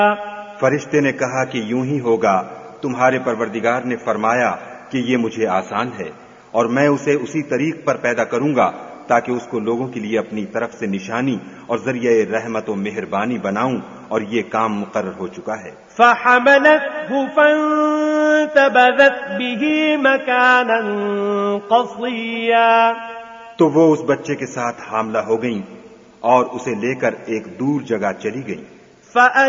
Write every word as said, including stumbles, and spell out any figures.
फरिश्ते ने कहा कि यूं ही होगा। तुम्हारे परवरदिगार ने फरमाया कि ये मुझे आसान है और मैं उसे उसी तरीक पर पैदा करूंगा ताकि उसको लोगों के लिए अपनी तरफ से निशानी और जरिए रहमत और मेहरबानी बनाऊं, और ये काम मुकर्रर हो चुका है। फहमलतहु फंतबज़त बिही मकानन क़सिया, तो वो उस बच्चे के साथ हामला हो गईं और उसे लेकर एक दूर जगह चली गईं।